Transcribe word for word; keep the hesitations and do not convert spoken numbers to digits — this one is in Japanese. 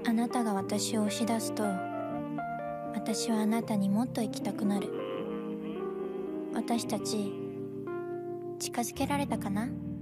あなたが私を押し出すと、私はあなたにもっと行きたくなる。私たち、近づけられたかな？